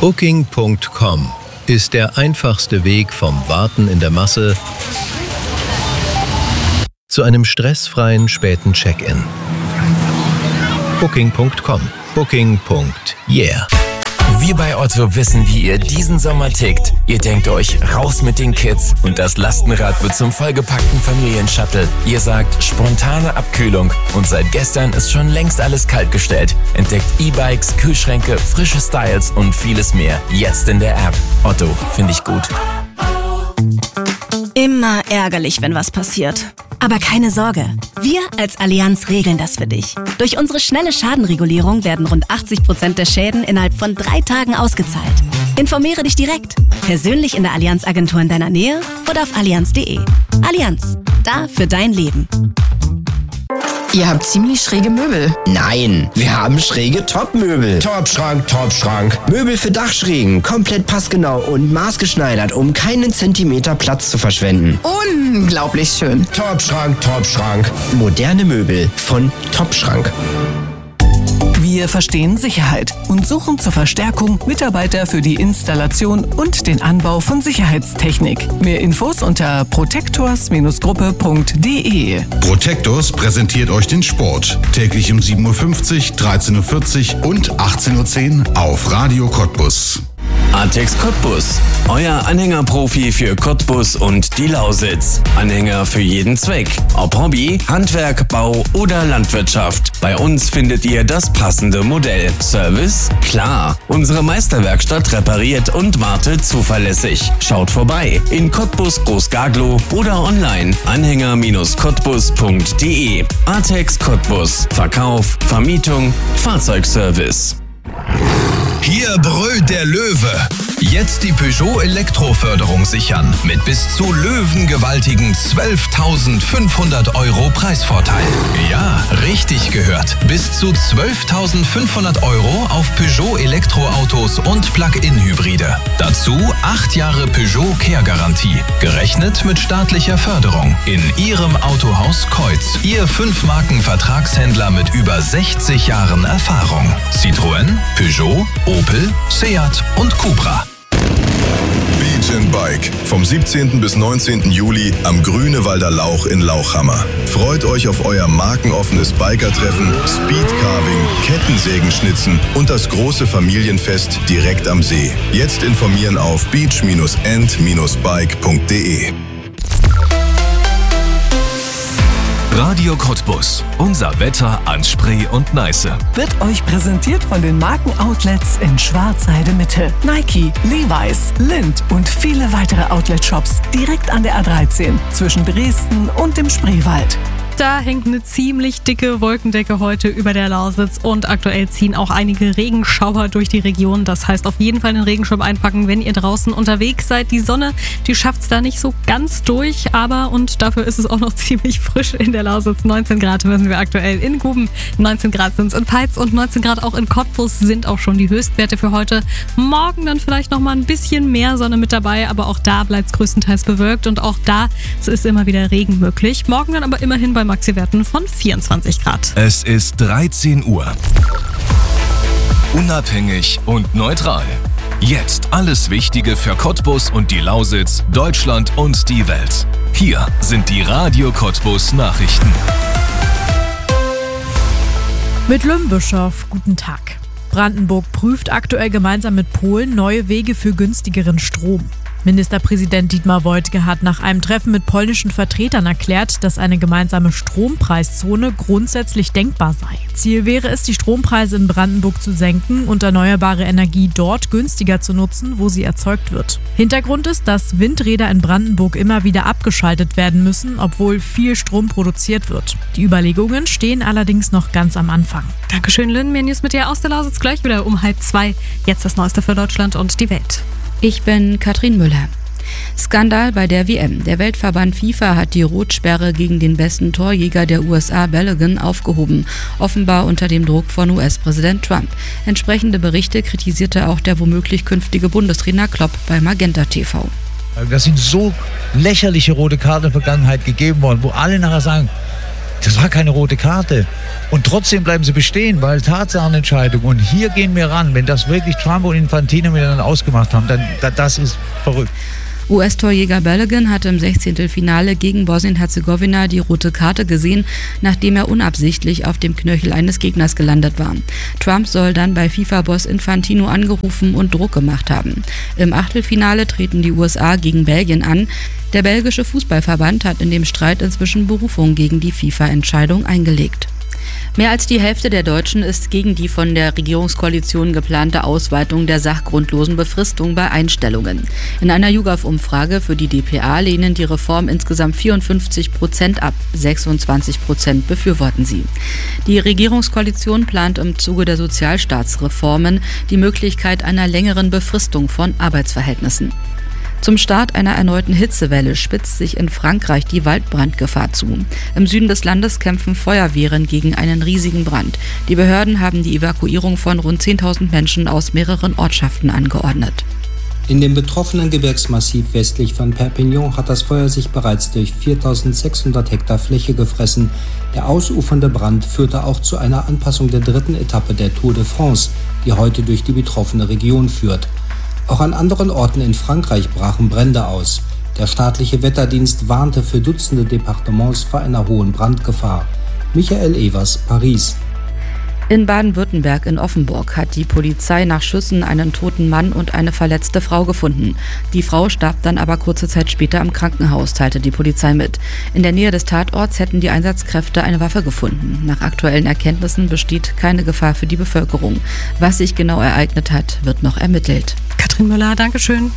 Booking.com ist der einfachste Weg vom Warten in der Masse zu einem stressfreien späten Check-in. Booking.com. Booking.yeah. Wir bei Otto wissen, wie ihr diesen Sommer tickt. Ihr denkt euch, raus mit den Kids und das Lastenrad wird zum vollgepackten Familienshuttle. Ihr sagt, spontane Abkühlung und seit gestern ist schon längst alles kaltgestellt. Entdeckt E-Bikes, Kühlschränke, frische Styles und vieles mehr. Jetzt in der App. Otto, finde ich gut. Immer ärgerlich, wenn was passiert. Aber keine Sorge, wir als Allianz regeln das für dich. Durch unsere schnelle Schadenregulierung werden rund 80% der Schäden innerhalb von 3 Tagen ausgezahlt. Informiere dich direkt, persönlich in der Allianz-Agentur in deiner Nähe oder auf allianz.de. Allianz, da für dein Leben. Ihr habt ziemlich schräge Möbel. Nein, wir haben schräge Topmöbel. Topschrank, Topschrank. Möbel für Dachschrägen, komplett passgenau und maßgeschneidert, um keinen Zentimeter Platz zu verschwenden. Unglaublich schön. Topschrank, Topschrank. Moderne Möbel von Topschrank. Wir verstehen Sicherheit und suchen zur Verstärkung Mitarbeiter für die Installation und den Anbau von Sicherheitstechnik. Mehr Infos unter protectors-gruppe.de. Protectors präsentiert euch den Sport. Täglich um 7.50 Uhr, 13.40 Uhr und 18.10 Uhr auf Radio Cottbus. Artex Cottbus, euer Anhängerprofi für Cottbus und die Lausitz. Anhänger für jeden Zweck, ob Hobby, Handwerk, Bau oder Landwirtschaft. Bei uns findet ihr das passende Modell. Service? Klar. Unsere Meisterwerkstatt repariert und wartet zuverlässig. Schaut vorbei in Cottbus Großgaglow oder online anhänger-cottbus.de. Artex Cottbus, Verkauf, Vermietung, Fahrzeugservice. Hier brüllt der Löwe. Jetzt die Peugeot Elektroförderung sichern. Mit bis zu löwengewaltigen 12.500 € Preisvorteil. Ja, richtig gehört. Bis zu 12.500 € auf Peugeot Elektroautos und Plug-in-Hybride. Dazu 8 Jahre Peugeot Care-Garantie. Gerechnet mit staatlicher Förderung. In Ihrem Autohaus Keutz. Ihr 5-Marken-Vertragshändler mit über 60 Jahren Erfahrung. Citroën, Peugeot, Opel, Seat und Cupra. Beach & Bike. Vom 17. bis 19. Juli am Grünewalder Lauch in Lauchhammer. Freut euch auf euer markenoffenes Bikertreffen, Speedcarving, Kettensägenschnitzen und das große Familienfest direkt am See. Jetzt informieren auf beach-and-bike.de. Radio Cottbus. Unser Wetter an Spree und Neiße. Wird euch präsentiert von den Markenoutlets in Schwarzheide Mitte. Nike, Levi's, Lindt und viele weitere Outlet-Shops direkt an der A13 zwischen Dresden und dem Spreewald. Da hängt eine ziemlich dicke Wolkendecke heute über der Lausitz und aktuell ziehen auch einige Regenschauer durch die Region. Das heißt, auf jeden Fall den Regenschirm einpacken, wenn ihr draußen unterwegs seid. Die Sonne, die schafft es da nicht so ganz durch, aber und dafür ist es auch noch ziemlich frisch in der Lausitz. 19 Grad messen wir aktuell in Guben, 19 Grad sind es in Peitz und 19 Grad auch in Cottbus sind auch schon die Höchstwerte für heute. Morgen dann vielleicht nochmal ein bisschen mehr Sonne mit dabei, aber auch da bleibt es größtenteils bewölkt und auch da ist immer wieder Regen möglich. Morgen dann aber immerhin bei Maxiwerten von 24 Grad. Es ist 13 Uhr. Unabhängig und neutral. Jetzt alles Wichtige für Cottbus und die Lausitz, Deutschland und die Welt. Hier sind die Radio Cottbus Nachrichten. Mit Lümbischow, guten Tag. Brandenburg prüft aktuell gemeinsam mit Polen neue Wege für günstigeren Strom. Ministerpräsident Dietmar Woidke hat nach einem Treffen mit polnischen Vertretern erklärt, dass eine gemeinsame Strompreiszone grundsätzlich denkbar sei. Ziel wäre es, die Strompreise in Brandenburg zu senken und erneuerbare Energie dort günstiger zu nutzen, wo sie erzeugt wird. Hintergrund ist, dass Windräder in Brandenburg immer wieder abgeschaltet werden müssen, obwohl viel Strom produziert wird. Die Überlegungen stehen allerdings noch ganz am Anfang. Dankeschön, Lynn. Mehr News mit dir aus der Lausitz gleich wieder um 1:30. Jetzt das Neueste für Deutschland und die Welt. Ich bin Katrin Müller. Skandal bei der WM. Der Weltverband FIFA hat die Rotsperre gegen den besten Torjäger der USA Balogun aufgehoben, offenbar unter dem Druck von US-Präsident Trump. Entsprechende Berichte kritisierte auch der womöglich künftige Bundestrainer Klopp bei Magenta TV. Das sind so lächerliche rote Karten in der Vergangenheit gegeben worden, wo alle nachher sagen, Das war keine rote Karte. Und trotzdem bleiben sie bestehen, weil Tatsachenentscheidung. Und hier gehen wir ran. Wenn das wirklich Trump und Infantino miteinander ausgemacht haben, dann das ist verrückt. US-Torjäger Balogun hatte im 16. Finale gegen Bosnien-Herzegowina die rote Karte gesehen, nachdem er unabsichtlich auf dem Knöchel eines Gegners gelandet war. Trump soll dann bei FIFA-Boss Infantino angerufen und Druck gemacht haben. Im Achtelfinale treten die USA gegen Belgien an. Der belgische Fußballverband hat in dem Streit inzwischen Berufung gegen die FIFA-Entscheidung eingelegt. Mehr als die Hälfte der Deutschen ist gegen die von der Regierungskoalition geplante Ausweitung der sachgrundlosen Befristung bei Einstellungen. In einer YouGov-Umfrage für die dpa lehnen die Reform insgesamt 54% ab, 26% befürworten sie. Die Regierungskoalition plant im Zuge der Sozialstaatsreformen die Möglichkeit einer längeren Befristung von Arbeitsverhältnissen. Zum Start einer erneuten Hitzewelle spitzt sich in Frankreich die Waldbrandgefahr zu. Im Süden des Landes kämpfen Feuerwehren gegen einen riesigen Brand. Die Behörden haben die Evakuierung von rund 10.000 Menschen aus mehreren Ortschaften angeordnet. In dem betroffenen Gebirgsmassiv westlich von Perpignan hat das Feuer sich bereits durch 4.600 Hektar Fläche gefressen. Der ausufernde Brand führte auch zu einer Anpassung der dritten Etappe der Tour de France, die heute durch die betroffene Region führt. Auch an anderen Orten in Frankreich brachen Brände aus. Der staatliche Wetterdienst warnte für Dutzende Departements vor einer hohen Brandgefahr. Michael Evers, Paris. In Baden-Württemberg in Offenburg hat die Polizei nach Schüssen einen toten Mann und eine verletzte Frau gefunden. Die Frau starb dann aber kurze Zeit später im Krankenhaus, teilte die Polizei mit. In der Nähe des Tatorts hätten die Einsatzkräfte eine Waffe gefunden. Nach aktuellen Erkenntnissen besteht keine Gefahr für die Bevölkerung. Was sich genau ereignet hat, wird noch ermittelt. Katrin Müller, Dankeschön.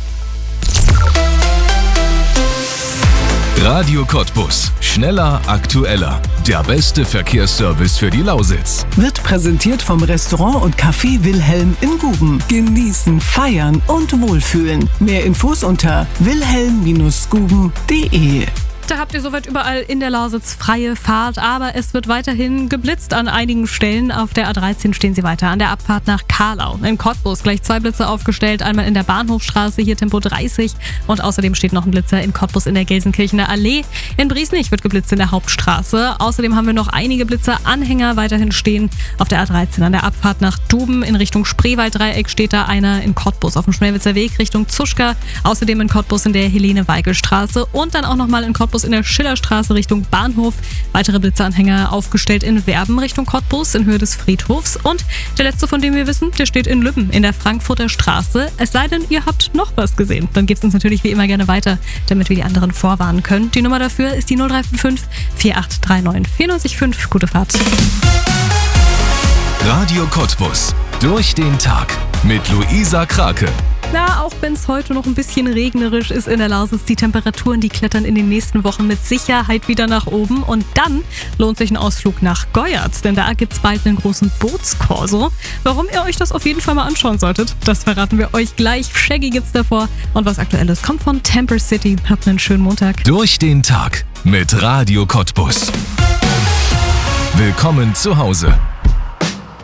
Radio Cottbus. Schneller, aktueller. Der beste Verkehrsservice für die Lausitz. Wird präsentiert vom Restaurant und Café Wilhelm in Guben. Genießen, feiern und wohlfühlen. Mehr Infos unter wilhelm-guben.de. Da habt ihr soweit überall in der Lausitz freie Fahrt, aber es wird weiterhin geblitzt an einigen Stellen. Auf der A13 stehen sie weiter an der Abfahrt nach Karlau. In Cottbus gleich 2 Blitze aufgestellt, einmal in der Bahnhofstraße, hier Tempo 30 und außerdem steht noch ein Blitzer in Cottbus in der Gelsenkirchener Allee. In Briesnich wird geblitzt in der Hauptstraße. Außerdem haben wir noch einige Blitzer-Anhänger weiterhin stehen. Auf der A13 an der Abfahrt nach Duben in Richtung Spreewalddreieck steht da einer, in Cottbus auf dem Schmelwitzer Weg Richtung Zuschka. Außerdem in Cottbus in der Helene-Weigel-Straße und dann auch nochmal in Cottbus in der Schillerstraße Richtung Bahnhof. Weitere Blitzeranhänger aufgestellt in Werben Richtung Cottbus in Höhe des Friedhofs. Und der letzte, von dem wir wissen, der steht in Lübben in der Frankfurter Straße. Es sei denn, ihr habt noch was gesehen. Dann gebt es uns natürlich wie immer gerne weiter, damit wir die anderen vorwarnen können. Die Nummer dafür ist die 0355 4839 495. Gute Fahrt. Radio Cottbus. Durch den Tag mit Luisa Krake. Na, auch wenn es heute noch ein bisschen regnerisch ist in der Lausitz, die Temperaturen, die klettern in den nächsten Wochen mit Sicherheit wieder nach oben. Und dann lohnt sich ein Ausflug nach Goyatz, denn da gibt es bald einen großen Bootskorso. Warum ihr euch das auf jeden Fall mal anschauen solltet, das verraten wir euch gleich. Shaggy gibt's davor und was Aktuelles kommt von Temper City. Habt einen schönen Montag. Durch den Tag mit Radio Cottbus. Willkommen zu Hause.